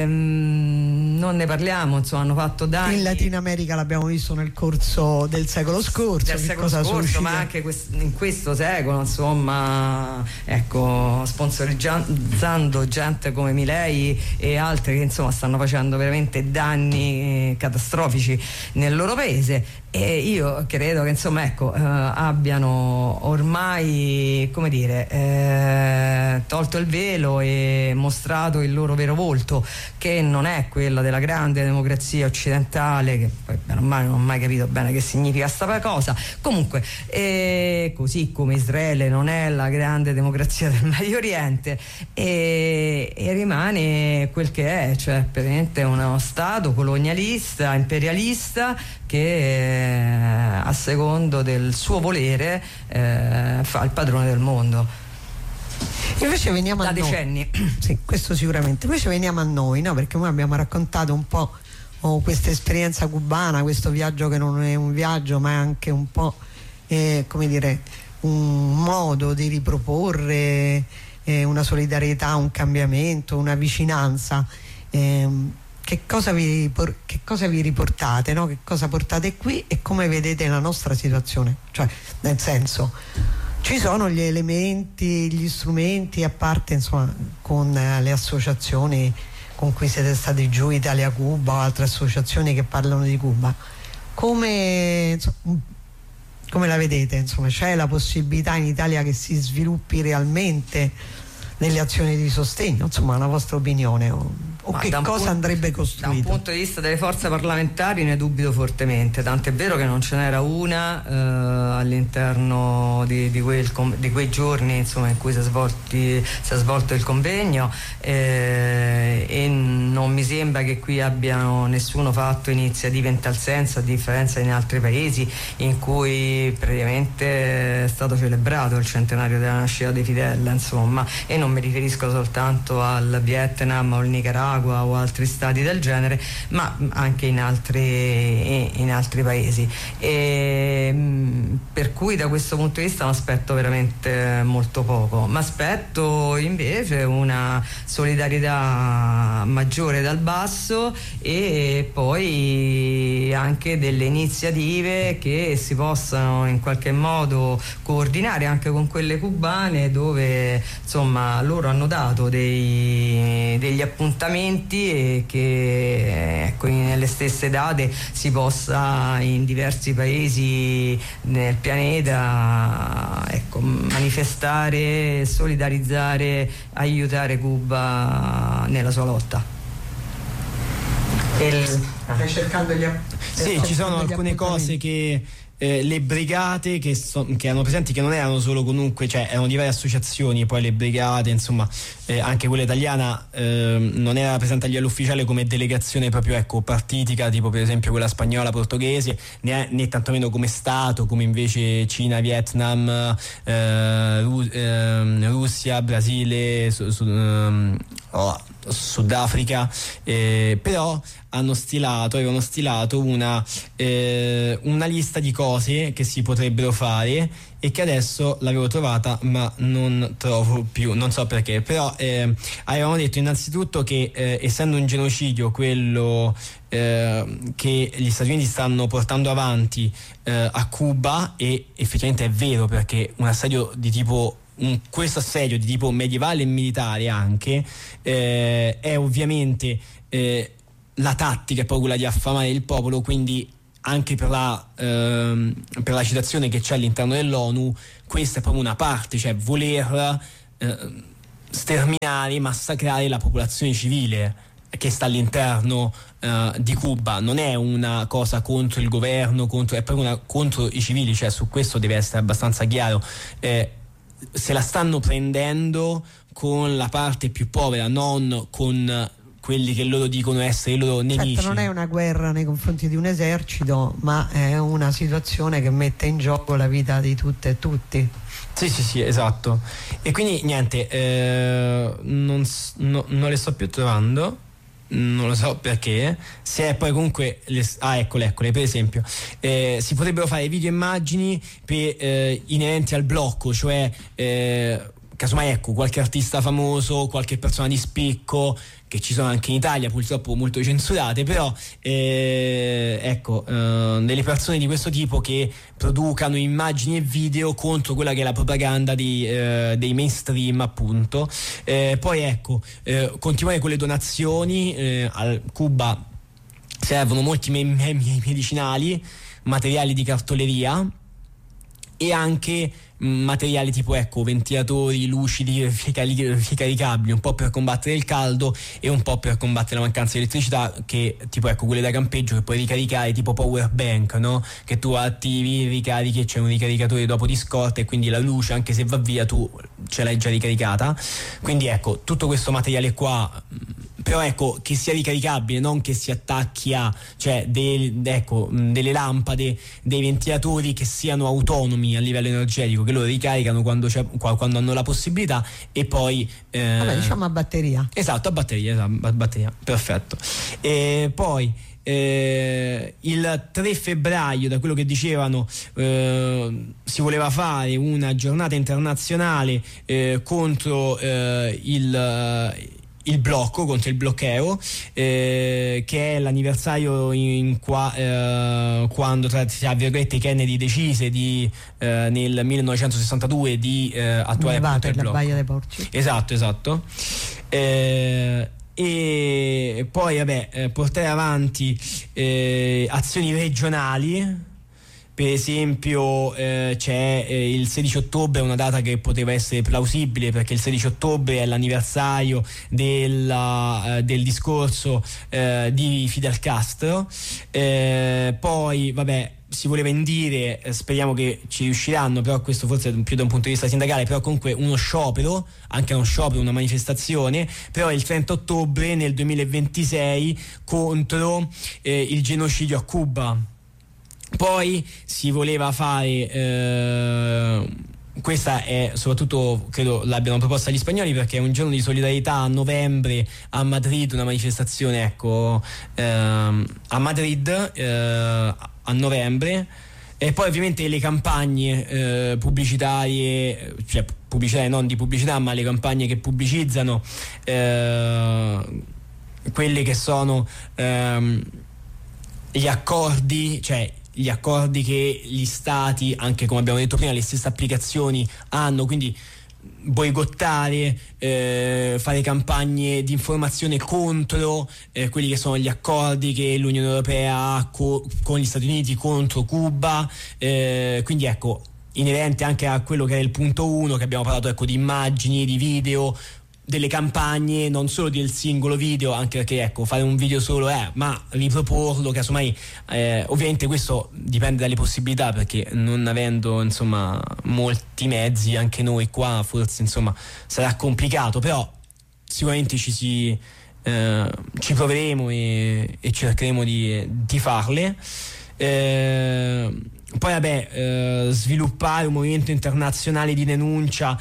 ehm, non ne parliamo, insomma, hanno fatto danni. In Latino America l'abbiamo visto nel corso del secolo scorso, del secolo scorso, ma anche quest- in questo secolo, insomma, ecco, sponsorizzando gente come Milei e altri che, insomma, stanno facendo veramente danni catastrofici nel loro paese. E io credo che, insomma, ecco, eh, abbiano ormai, come dire, eh, tolto il velo e mostrato il loro vero volto, che non è quella della grande democrazia occidentale, che poi bene o male non ho mai capito bene che significa sta cosa. Comunque, eh, così come Israele non è la grande democrazia del Medio Oriente, e, e rimane quel che è, cioè praticamente uno stato colonialista, imperialista, che eh, a secondo del suo volere eh, fa il padrone del mondo. Invece veniamo da a decenni. Noi. Sì, questo sicuramente. Invece veniamo a noi, no? Perché noi abbiamo raccontato un po' oh, questa esperienza cubana, questo viaggio che non è un viaggio, ma è anche un po' eh, come dire, un modo di riproporre eh, una solidarietà, un cambiamento, una vicinanza. Eh, Che cosa, vi, che cosa vi riportate, no? Che cosa portate qui e come vedete la nostra situazione? Cioè, nel senso, ci sono gli elementi, gli strumenti, a parte, insomma, con eh, le associazioni con cui siete stati giù, Italia Cuba o altre associazioni che parlano di Cuba. Come, insomma, come la vedete? Insomma, c'è la possibilità in Italia che si sviluppi realmente delle azioni di sostegno? Insomma, la vostra opinione, o, o che cosa punto, andrebbe costruito? Da un punto di vista delle forze parlamentari ne dubito fortemente, tant'è vero che non ce n'era una eh, all'interno di, di, quel, di quei giorni, insomma, in cui si è, svolti, si è svolto il convegno, eh, e non mi sembra che qui abbiano nessuno fatto iniziative in tal senso, a differenza in altri paesi in cui praticamente è stato celebrato il centenario della nascita di Fidel, insomma, e non mi riferisco soltanto al Vietnam o al Nicaragua o altri stati del genere, ma anche in altri, in altri paesi. E, per cui da questo punto di vista non aspetto veramente molto poco, ma aspetto invece una solidarietà maggiore dal basso, e poi anche delle iniziative che si possano in qualche modo coordinare anche con quelle cubane, dove, insomma, loro hanno dato dei, degli appuntamenti, e che, ecco, nelle stesse date si possa in diversi paesi nel pianeta, ecco, manifestare, solidarizzare, aiutare Cuba nella sua lotta. Il... Stai cercando gli app- sì, ci sono alcune cose che eh, le brigate che, so, che erano presenti, che non erano solo comunque, cioè erano di varie associazioni, poi le brigate, insomma, eh, anche quella italiana eh, non era presente a livello ufficiale come delegazione proprio, ecco, partitica, tipo per esempio quella spagnola, portoghese, né, né tantomeno come Stato, come invece Cina, Vietnam, eh, Ru- eh, Russia, Brasile, su, su, um, oh, Sudafrica, eh, però hanno stilato, avevano stilato una, eh, una lista di cose che si potrebbero fare e che adesso l'avevo trovata ma non trovo più, non so perché, però eh, avevamo detto innanzitutto che eh, essendo un genocidio quello eh, che gli Stati Uniti stanno portando avanti eh, a Cuba, e effettivamente è vero, perché un assedio di tipo Un, questo assedio di tipo medievale e militare anche eh, è ovviamente eh, la tattica è poi quella di affamare il popolo, quindi anche per la, ehm, per la citazione che c'è all'interno dell'ONU, questa è proprio una parte, cioè voler eh, sterminare, massacrare la popolazione civile che sta all'interno eh, di Cuba. Non è una cosa contro il governo, contro, è proprio una contro i civili, cioè su questo deve essere abbastanza chiaro. eh, se la stanno prendendo con la parte più povera, non con quelli che loro dicono essere i loro nemici. Certo, non è una guerra nei confronti di un esercito, ma è una situazione che mette in gioco la vita di tutte e tutti. Sì, sì, sì, esatto. E quindi niente, eh, non, no, non le sto più trovando, non lo so perché. Se è poi comunque le, ah eccole eccole per esempio eh, si potrebbero fare video e immagini per, eh, inerenti al blocco, cioè eh, casomai ecco qualche artista famoso, qualche persona di spicco, che ci sono anche in Italia, purtroppo molto censurate, però eh, ecco eh, delle persone di questo tipo che producano immagini e video contro quella che è la propaganda di, eh, dei mainstream, appunto. Eh, poi ecco eh, continuare con le donazioni. eh, al Cuba servono molti me- me- medicinali, materiali di cartoleria e anche materiali tipo ecco ventilatori lucidi ricaricabili, un po' per combattere il caldo e un po' per combattere la mancanza di elettricità, che tipo ecco quelle da campeggio che puoi ricaricare tipo power bank, no? Che tu attivi, ricarichi e c'è un ricaricatore dopo di scorta e quindi la luce anche se va via tu ce l'hai già ricaricata. Quindi ecco tutto questo materiale qua, però ecco che sia ricaricabile, non che si attacchi a, cioè dei, ecco delle lampade, dei ventilatori che siano autonomi a livello energetico, che loro ricaricano quando, c'è, quando hanno la possibilità e poi eh, vabbè, diciamo a batteria. Esatto, a batteria, esatto, a batteria, perfetto. E poi eh, il tre febbraio, da quello che dicevano, eh, si voleva fare una giornata internazionale eh, contro eh, il il blocco, contro il bloqueo, eh, che è l'anniversario in qua, eh, quando tra, tra virgolette Kennedy decise di eh, nel millenovecentosessantadue di eh, attuare appunto il la blocco. Baia dei Porci. Esatto, esatto. Eh, e poi vabbè eh, portare avanti eh, azioni regionali. Per esempio eh, c'è eh, il sedici ottobre, una data che poteva essere plausibile perché il sedici ottobre è l'anniversario della, eh, del discorso eh, di Fidel Castro. Eh, poi vabbè si voleva indire, eh, speriamo che ci riusciranno, però questo forse più da un punto di vista sindacale, però comunque uno sciopero, anche uno sciopero, una manifestazione, però il trenta ottobre nel duemilaventisei contro eh, il genocidio a Cuba. Poi si voleva fare eh, questa è soprattutto credo l'abbiano proposta gli spagnoli perché è un giorno di solidarietà a novembre a Madrid, una manifestazione ecco ehm, a Madrid eh, a novembre. E poi ovviamente le campagne eh, pubblicitarie, cioè pubblicitarie non di pubblicità ma le campagne che pubblicizzano eh, quelle che sono ehm, gli accordi, cioè gli accordi che gli stati, anche come abbiamo detto prima, le stesse applicazioni hanno, quindi boicottare, eh, fare campagne di informazione contro eh, quelli che sono gli accordi che l'Unione Europea ha co- con gli Stati Uniti contro Cuba, eh, quindi ecco inerente anche a quello che è il punto uno che abbiamo parlato ecco di immagini, di video, delle campagne, non solo del singolo video, anche perché ecco, fare un video solo è, ma riproporlo, casomai eh, ovviamente questo dipende dalle possibilità, perché non avendo insomma molti mezzi anche noi qua forse insomma sarà complicato, però sicuramente ci si eh, ci proveremo e, e cercheremo di, di farle. Eh, poi vabbè, eh, sviluppare un movimento internazionale di denuncia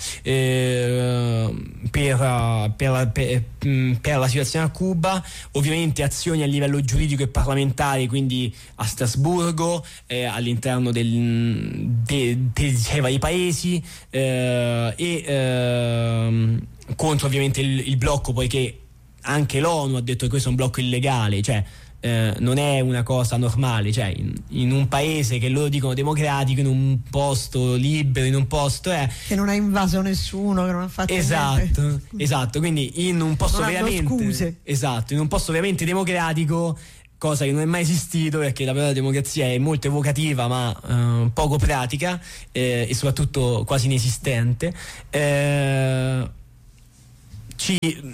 eh, per, per, per, per la situazione a Cuba, ovviamente azioni a livello giuridico e parlamentare, quindi a Strasburgo, eh, all'interno del, de, de, dei vari paesi eh, e eh, contro ovviamente il, il blocco, poiché anche l'ONU ha detto che questo è un blocco illegale, cioè Eh, non è una cosa normale, cioè in, in un paese che loro dicono democratico, in un posto libero, in un posto è che non ha invaso nessuno, che non ha fatto esatto, niente. esatto, quindi in un posto non veramente scuse. esatto, in un posto veramente democratico, cosa che non è mai esistito, perché la parola democrazia è molto evocativa ma eh, poco pratica eh, e soprattutto quasi inesistente. Eh, ci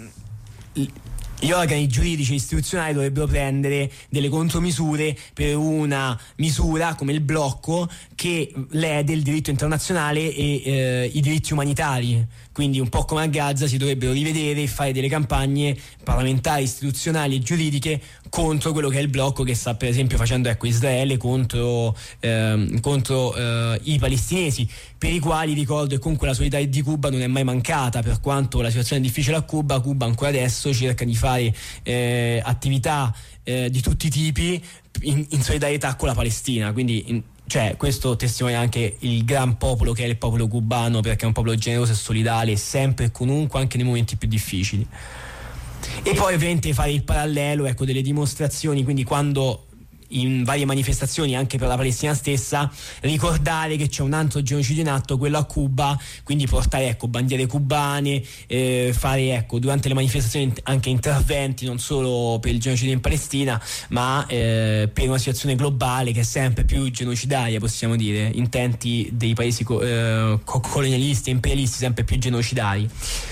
Gli organi giuridici e istituzionali dovrebbero prendere delle contromisure per una misura come il blocco che lede il diritto internazionale e eh, i diritti umanitari. Quindi un po' come a Gaza si dovrebbero rivedere e fare delle campagne parlamentari, istituzionali e giuridiche contro quello che è il blocco che sta per esempio facendo ecco Israele contro, ehm, contro eh, i palestinesi, per i quali ricordo che comunque la solidarietà di Cuba non è mai mancata, per quanto la situazione è difficile a Cuba. Cuba ancora adesso cerca di fare eh, attività eh, di tutti i tipi in, in solidarietà con la Palestina, quindi in, cioè questo testimonia anche il gran popolo che è il popolo cubano, perché è un popolo generoso e solidale sempre e comunque, anche nei momenti più difficili. E poi ovviamente fare il parallelo ecco delle dimostrazioni, quindi quando in varie manifestazioni anche per la Palestina stessa, ricordare che c'è un altro genocidio in atto, quello a Cuba, quindi portare ecco bandiere cubane, eh, fare ecco durante le manifestazioni anche interventi non solo per il genocidio in Palestina ma eh, per una situazione globale che è sempre più genocidaria, possiamo dire, intenti dei paesi co- eh, colonialisti e imperialisti sempre più genocidari.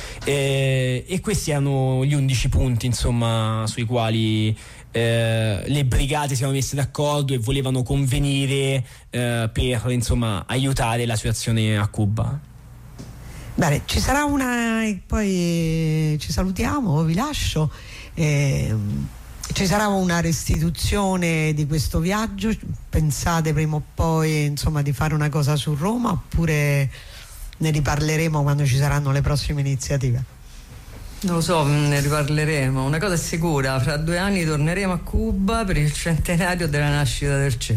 Eh, e questi erano gli undici punti insomma sui quali Eh, le brigate si erano messe d'accordo e volevano convenire eh, per insomma aiutare la situazione a Cuba. Bene, ci sarà una e poi ci salutiamo, vi lascio. Eh, ci sarà una restituzione di questo viaggio? Pensate prima o poi insomma di fare una cosa su Roma, oppure ne riparleremo quando ci saranno le prossime iniziative? Non lo so, ne riparleremo. Una cosa è sicura, fra due anni torneremo a Cuba per il centenario della nascita del C E.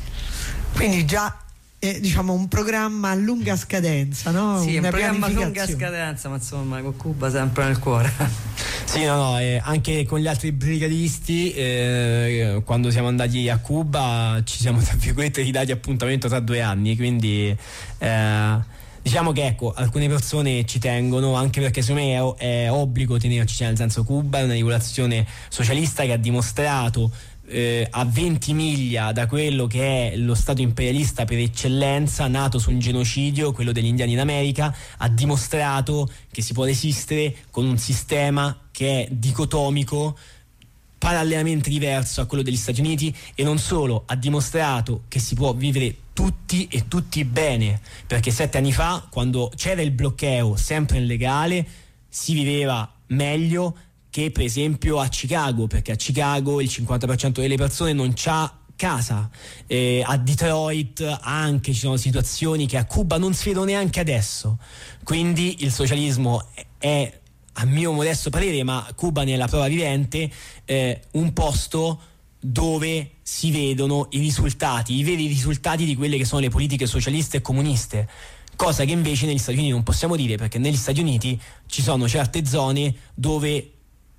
Quindi già eh, diciamo un programma a lunga scadenza, no? Sì, una un programma a lunga scadenza, ma insomma con Cuba sempre nel cuore. Sì, no, no, eh, anche con gli altri brigadisti eh, quando siamo andati a Cuba ci siamo tra virgolette ridati appuntamento tra due anni, quindi eh, diciamo che ecco alcune persone ci tengono, anche perché secondo me è, è obbligo tenerci, cioè nel senso Cuba è una regolazione socialista che ha dimostrato eh, a venti miglia da quello che è lo stato imperialista per eccellenza, nato su un genocidio, quello degli indiani in America, ha dimostrato che si può resistere con un sistema che è dicotomico, parallelamente diverso a quello degli Stati Uniti, e non solo, ha dimostrato che si può vivere tutti e tutti bene, perché sette anni fa, quando c'era il bloqueo sempre illegale, si viveva meglio che per esempio a Chicago, perché a Chicago il cinquanta per cento delle persone non c'ha casa, eh, a Detroit anche ci sono situazioni che a Cuba non si vedono neanche adesso. Quindi il socialismo è, a mio modesto parere, ma Cuba ne è la prova vivente, eh, un posto dove si vedono i risultati, i veri risultati di quelle che sono le politiche socialiste e comuniste, cosa che invece negli Stati Uniti non possiamo dire, perché negli Stati Uniti ci sono certe zone dove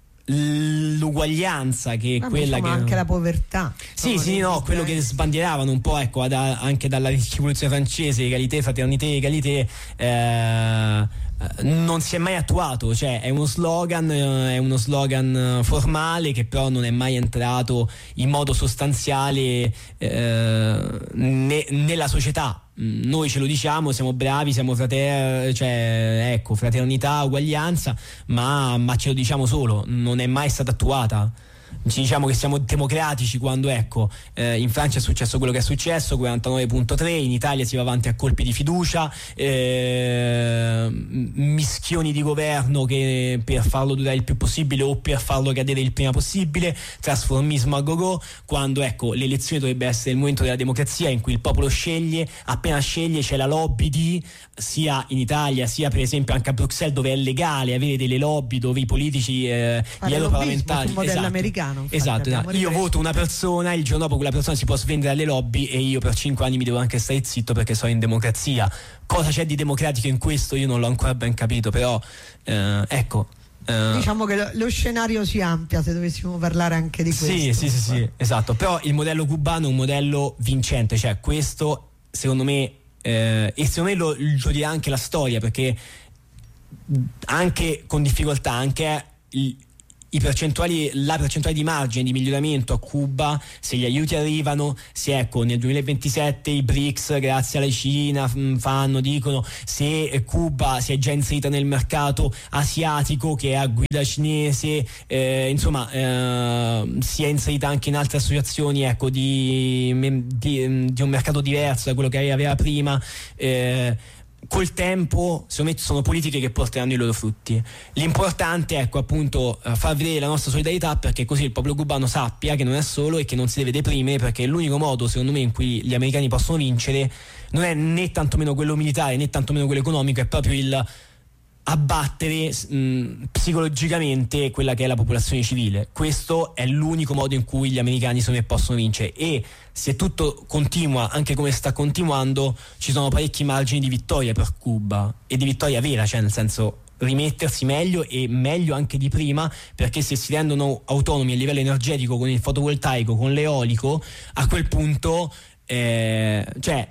l'uguaglianza che è ma quella insomma, che anche la povertà, sì sì no quello che sbandieravano un po' ecco da, anche dalla rivoluzione francese, egalité, fraternité, égalité, eh, non si è mai attuato, cioè è uno slogan è uno slogan formale che però non è mai entrato in modo sostanziale eh, ne, nella società, noi ce lo diciamo, siamo bravi, siamo frater- cioè, ecco, fraternità, uguaglianza, ma, ma ce lo diciamo solo, non è mai stata attuata. Ci diciamo che siamo democratici quando, ecco, eh, in Francia è successo quello che è successo, quarantanove virgola tre, in Italia si va avanti a colpi di fiducia, eh, mischioni di governo che per farlo durare il più possibile o per farlo cadere il prima possibile, trasformismo a go-go, quando, ecco, l'elezione dovrebbe essere il momento della democrazia in cui il popolo sceglie, appena sceglie c'è la lobby di, sia in Italia sia per esempio anche a Bruxelles, dove è legale avere delle lobby, dove i politici, eh, gli europarlamentari, modello americano. Infatti, esatto, esatto. Io voto una persona, il giorno dopo quella persona si può svendere alle lobby e io per cinque anni mi devo anche stare zitto perché sono in democrazia. Cosa c'è di democratico in questo? Io non l'ho ancora ben capito, però eh, ecco. Eh, diciamo che lo, lo scenario si amplia se dovessimo parlare anche di questo. Sì, sì, sì, sì, esatto. Però il modello cubano è un modello vincente, cioè questo secondo me, eh, e secondo me lo, lo dirà anche la storia, perché anche con difficoltà, anche il, i percentuali, la percentuale di margine di miglioramento a Cuba, se gli aiuti arrivano, se ecco nel duemilaventisette i B R I C S grazie alla Cina fanno, dicono, se Cuba si è già inserita nel mercato asiatico che è a guida cinese, eh, insomma eh, si è inserita anche in altre associazioni, ecco, di, di, di un mercato diverso da quello che aveva prima, eh, col tempo secondo me sono politiche che porteranno i loro frutti. L'importante è, ecco, appunto far vedere la nostra solidarietà, perché così il popolo cubano sappia che non è solo e che non si deve deprimere, perché l'unico modo secondo me in cui gli americani possono vincere non è né tantomeno quello militare né tantomeno quello economico, è proprio il abbattere mh, psicologicamente quella che è la popolazione civile. Questo è l'unico modo in cui gli americani secondo me possono vincere, e se tutto continua anche come sta continuando ci sono parecchi margini di vittoria per Cuba, e di vittoria vera, cioè nel senso rimettersi meglio e meglio anche di prima, perché se si rendono autonomi a livello energetico con il fotovoltaico, con l'eolico, a quel punto eh, cioè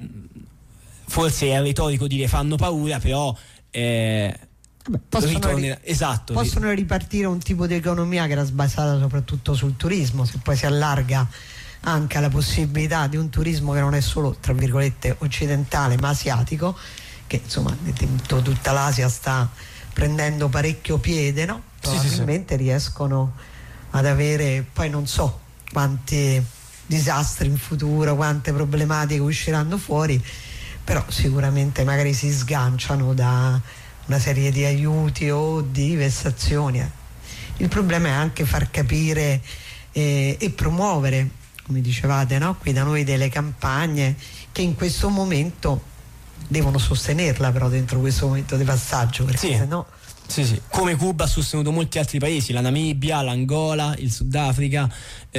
forse è retorico dire fanno paura, però eh, Beh, possono, ri- esatto, possono ripartire un tipo di economia che era basata soprattutto sul turismo. Se poi si allarga anche alla possibilità di un turismo che non è solo tra virgolette occidentale ma asiatico, che insomma tutta l'Asia sta prendendo parecchio piede, no? Probabilmente sì, sì, sì. riescono ad avere, poi non so quanti disastri in futuro, quante problematiche usciranno fuori, però sicuramente magari si sganciano da una serie di aiuti o di vessazioni. Il problema è anche far capire eh, e promuovere, come dicevate, no? Qui da noi, delle campagne che in questo momento devono sostenerla, però dentro questo momento di passaggio, perché sì. se no... Sì, sì. Come Cuba ha sostenuto molti altri paesi, la Namibia, l'Angola, il Sudafrica,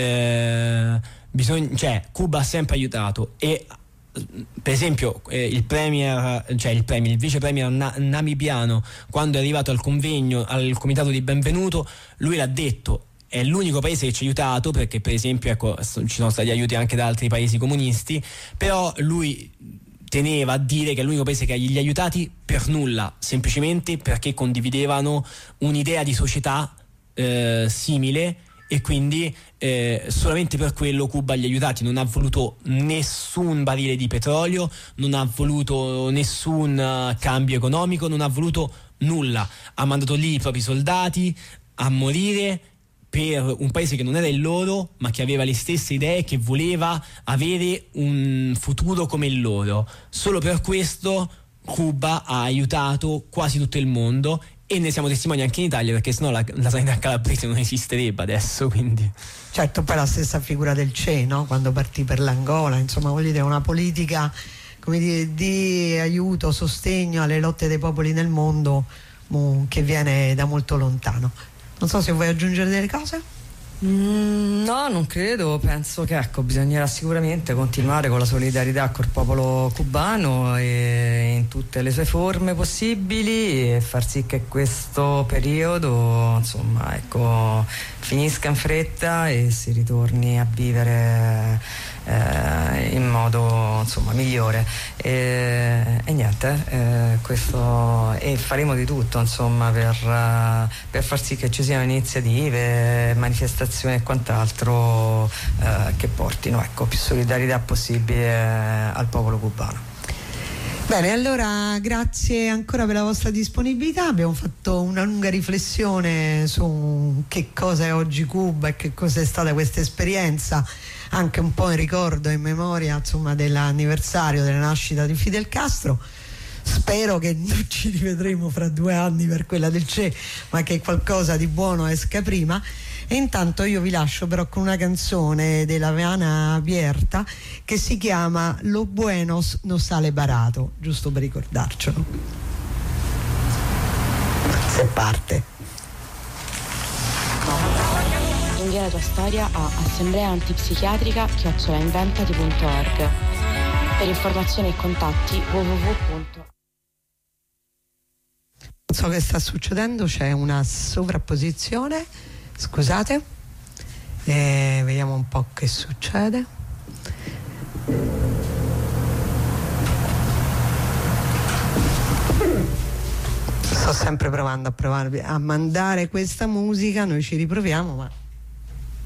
eh, bisogna, cioè Cuba ha sempre aiutato, e per esempio eh, il premier, cioè il premier, il vice premier na- namibiano, quando è arrivato al convegno, al comitato di benvenuto, lui l'ha detto, è l'unico paese che ci ha aiutato, perché per esempio ecco, ci sono stati aiuti anche da altri paesi comunisti, però lui teneva a dire che è l'unico paese che gli ha aiutati per nulla, semplicemente perché condividevano un'idea di società eh, simile, e quindi eh, solamente per quello Cuba gli ha aiutati. Non ha voluto nessun barile di petrolio, non ha voluto nessun uh, cambio economico, non ha voluto nulla, ha mandato lì i propri soldati a morire per un paese che non era il loro, ma che aveva le stesse idee, che voleva avere un futuro come il loro. Solo per questo Cuba ha aiutato quasi tutto il mondo, e ne siamo testimoni anche in Italia, perché sennò la, la sanità calabrese non esisterebbe adesso, quindi. Certo, poi la stessa figura del C E, no? Quando partì per l'Angola, insomma, voglio dire, una politica, come dire, di aiuto, sostegno alle lotte dei popoli nel mondo, um, che viene da molto lontano. Non so se vuoi aggiungere delle cose? Mm, no, non credo. Penso che ecco, bisognerà sicuramente continuare con la solidarietà col popolo cubano e in tutte le sue forme possibili, e far sì che questo periodo, insomma, ecco, finisca in fretta e si ritorni a vivere eh, in modo, insomma, migliore. E, e niente, eh, questo, e faremo di tutto, insomma, per, uh, per far sì che ci siano iniziative, manifestazioni e quant'altro eh, che portino, ecco, più solidarietà possibile al popolo cubano. Bene, allora grazie ancora per la vostra disponibilità. Abbiamo fatto una lunga riflessione su che cosa è oggi Cuba e che cosa è stata questa esperienza, anche un po' in ricordo e in memoria, insomma, dell'anniversario della nascita di Fidel Castro. Spero che non ci rivedremo fra due anni per quella del Che, ma che qualcosa di buono esca prima. E intanto io vi lascio però con una canzone della Habana Abierta che si chiama Lo Buenos no sale barato, giusto per ricordarcelo. Se parte. Invia la tua storia a assemblea antipsichiatrica chiocciola inventati punto org. Per informazioni e contatti w w w. Non so che sta succedendo, c'è una sovrapposizione, scusate, e vediamo un po' che succede. Sto sempre provando a provarvi a mandare questa musica, noi ci riproviamo, ma